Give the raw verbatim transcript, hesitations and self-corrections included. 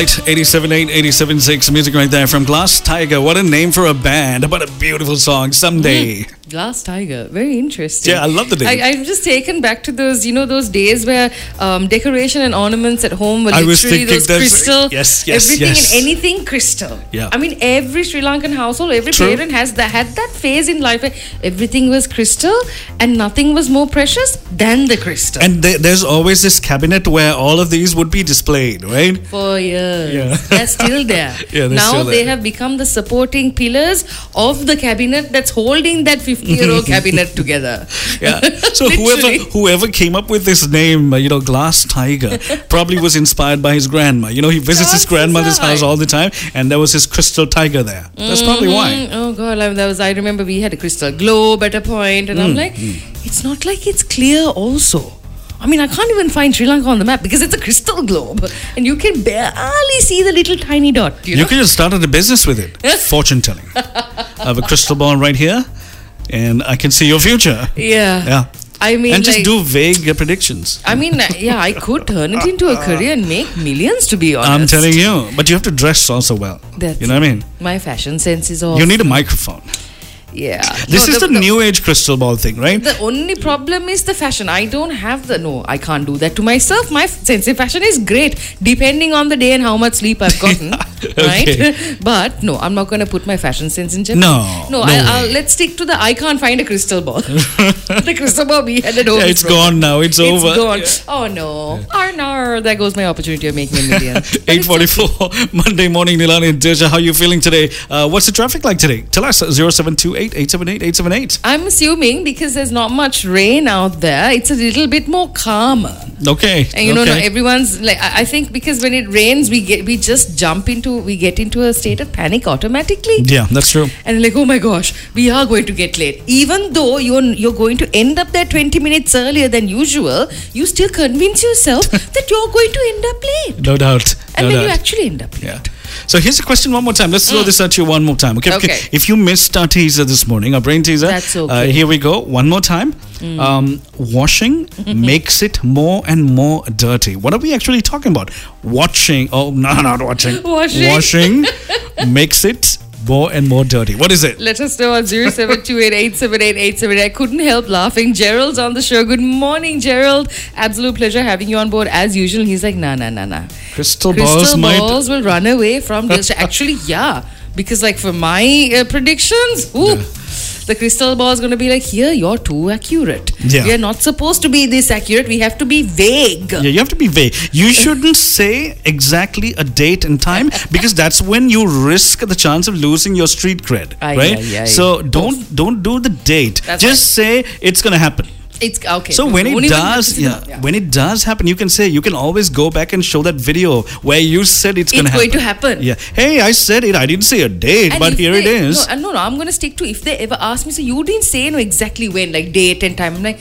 Right, eighty-seven point eight, eighty-seven point six music right there from Glass Tiger. What a name for a band, but a beautiful song, Someday. Mm. Glass Tiger, very interesting. Yeah, I love the name. I, I'm just taken back to those, you know, those days where um, decoration and ornaments at home were I literally was thinking those that's- crystal. yes, yes, everything yes. and anything crystal. Yeah. I mean, every Sri Lankan household, every True. parent has that had that phase in life where everything was crystal and nothing was more precious than the crystal. And there, there's always this cabinet where all of these would be displayed, right? For years. Yeah. They're still there. Yeah, they're now still they there. have become the supporting pillars of the cabinet that's holding that fifty-year-old cabinet together. Yeah. So whoever Literally. whoever came up with this name, uh, you know, Glass Tiger, probably was inspired by his grandma. You know, he visits his Chances grandmother's are. house all the time, and there was his crystal tiger there. That's probably why. Mm, oh god, like, that was. I remember we had a crystal globe at a point, and Mm, I'm like, it's not like it's clear. Also, I mean, I can't even find Sri Lanka on the map because it's a crystal globe, and you can barely see the little tiny dot. You, You know? could have started a business with it. Fortune telling. I have a crystal ball right here, and I can see your future. yeah. Yeah. I mean, And just like, do vague uh, predictions. I mean, uh, yeah, I could turn it into a career and make millions. To be honest, I'm telling you. But you have to dress also well. That's You know what I mean? my fashion sense is off. You need a microphone. Yeah. This No, is the, new age crystal ball thing, right? The only problem is the fashion. I don't have the no. I can't do that to myself. My sense of fashion is great, depending on the day and how much sleep I've gotten. Okay. Right? But no, I'm not going to put my fashion sense in jeopardy. No, no. no I, way. I'll, let's stick to the. I can't find a crystal ball. The crystal ball we had at home. Yeah, is it's broken. gone now. It's, It's over. gone. Oh no. Oh no. There goes my opportunity of making a million. But eight it's forty-four Monday morning, Nilani and Deja. How you feeling today? Uh, what's the traffic like today? Tell us zero seven two eight, eight seven eight, eight seven eight. I'm assuming because there's not much rain out there, it's a little bit more calmer. Okay. And you know, okay. no, everyone's like, I I think because when it rains, we get, we just jump into, we get into a state of panic automatically. Yeah, that's true. And like, oh my gosh, we are going to get late. Even though you're you're going to end up there twenty minutes earlier than usual, you still convince yourself that you're going to end up late. No doubt. And no then doubt. you actually end up late. Yeah. So here's the question one more time. Let's throw this at you one more time. Okay? Okay. If you missed our teaser this morning, our brain teaser, That's okay. uh, here we go. One more time. Um, washing makes it more and more dirty. What are we actually talking about? Watching. Oh, no, not watching. Washing. Washing makes it more and more dirty. What is it? Let us know on zero seven two eight, eight seven eight, eight seven eight. I couldn't help laughing. Gerald's on the show. Good morning, Gerald. Absolute pleasure having you on board as usual. He's like, nah, nah, nah, nah. Crystal, Crystal balls, might. balls will run away from this. Actually, yeah. Because like for my uh, predictions, ooh, the crystal ball is going to be like, here, you're too accurate. Yeah. We are not supposed to be this accurate. We have to be vague. Yeah, you have to be vague. You shouldn't say exactly a date and time because that's when you risk the chance of losing your street cred, Aye, right? aye, aye. So don't don't do the date. That's Just say it's gonna happen. It's okay. So when Don't it even does, have to- yeah, yeah. when it does happen, you can say you can always go back and show that video where you said it's, gonna It's happen. going to happen. Yeah. Hey, I said it. I didn't say a date, And but if here they, it is. No, uh, no, no, I'm going to stick to if they ever ask me, so you didn't say no exactly when, like date and time. I'm like,